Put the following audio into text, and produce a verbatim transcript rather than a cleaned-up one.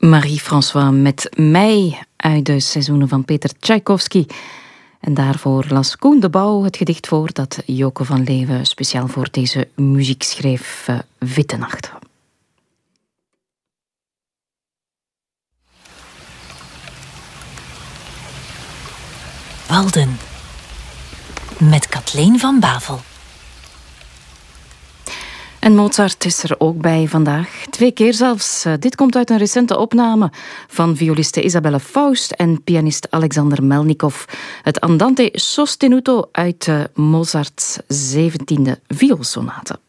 Marie-François met mij uit de seizoenen van Peter Tchaikovsky. En daarvoor las Koen de Bouw het gedicht voor dat Joke van Leeuwen speciaal voor deze muziek schreef, uh, Witte Nacht. Walden met Kathleen van Bavel. En Mozart is er ook bij vandaag. Twee keer zelfs. Dit komt uit een recente opname van violiste Isabelle Faust en pianist Alexander Melnikov. Het Andante sostenuto uit Mozarts zeventiende vioolsonate.